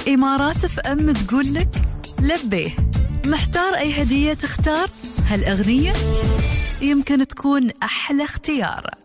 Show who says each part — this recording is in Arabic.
Speaker 1: إمارات اف ام تقول لك لبيه. محتار أي هدية تختار؟ هالأغنية يمكن تكون أحلى اختيار.